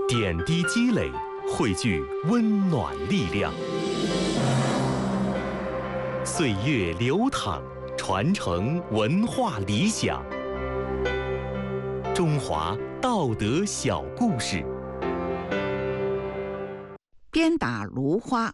点滴积累，汇聚温暖力量。岁月流淌，传承文化理想。中华道德小故事。 鞭打芦花。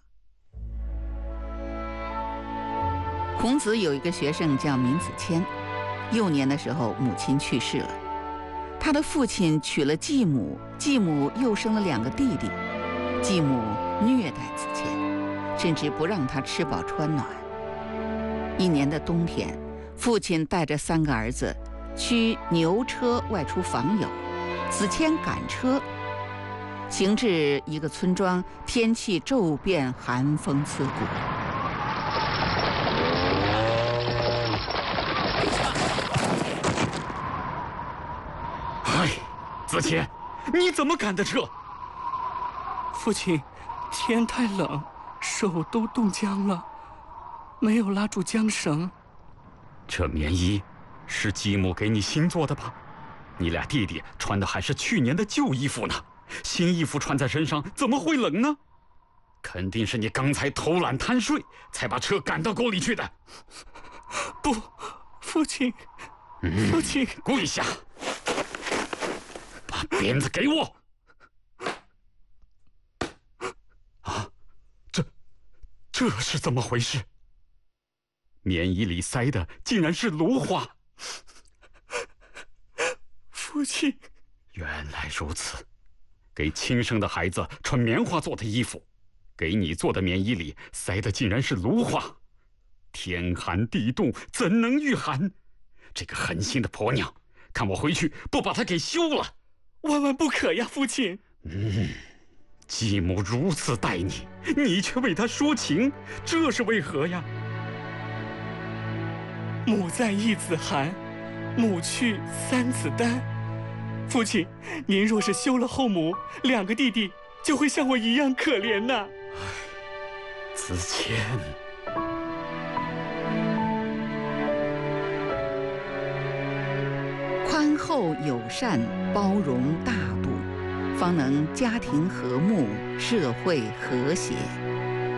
孔子有一个学生叫闵子骞，幼年的时候母亲去世了，他的父亲娶了继母，继母又生了2个弟弟，继母虐待子骞，甚至不让他吃饱穿暖。一年的冬天，父亲带着3个儿子驱牛车外出访友，子骞赶车，行至一个村庄，天气骤变，寒风刺骨。 子骞，你怎么赶的车？ 父亲，天太冷，手都冻僵了，没有拉住缰绳。 这棉衣是继母给你新做的吧？你俩弟弟穿的还是去年的旧衣服呢，新衣服穿在身上怎么会冷呢？肯定是你刚才偷懒贪睡，才把车赶到沟里去的。 不，父亲，父亲， 跪下！把鞭子给我！啊，这是怎么回事？棉衣里塞的竟然是芦花！ 父亲， 原来如此，给亲生的孩子穿棉花做的衣服，给你做的棉衣里塞的竟然是芦花！天寒地冻，怎能御寒？这个狠心的婆娘，看我回去不把她给休了！ 万万不可呀，父亲！ 继母如此待你，你却为她说情，这是为何呀？ 母在一子寒，母去3子丹。父亲，您若是休了后母，2个弟弟就会像我一样可怜呐。 子骞， 宽厚友善，包容大度，方能家庭和睦，社会和谐。